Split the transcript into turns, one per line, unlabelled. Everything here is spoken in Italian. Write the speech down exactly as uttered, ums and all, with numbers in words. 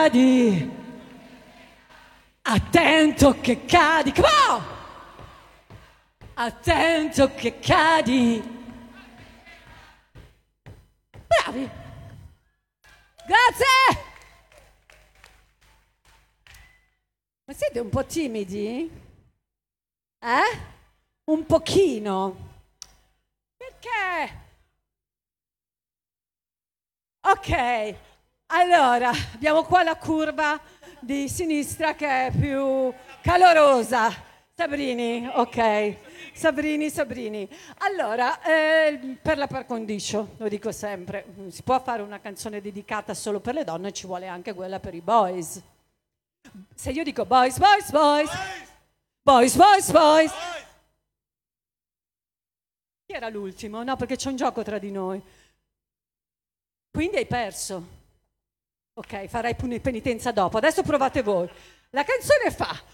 cadi, attento che cadi, come on! Attento che cadi. Bravi. Grazie. Ma siete un po' timidi? Eh? Un pochino. Perché? Ok, allora abbiamo qua la curva di sinistra che è più calorosa. Sabrini, ok. Sabrini, Sabrini. Allora, eh, per la par condicio, lo dico sempre, non si può fare una canzone dedicata solo per le donne, ci vuole anche quella per i boys. Se io dico boys, boys, boys, boys, boys, boys. Chi era l'ultimo? No, perché c'è un gioco tra di noi. Quindi hai perso. Ok, farai penitenza dopo. Adesso provate voi. La canzone fa